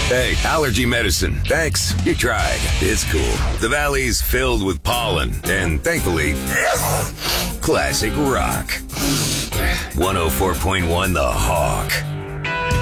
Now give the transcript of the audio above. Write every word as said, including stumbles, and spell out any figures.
Hey, allergy medicine. Thanks. You tried. It's cool. The valley's filled with pollen, and thankfully, classic rock. one oh four point one The Hawk.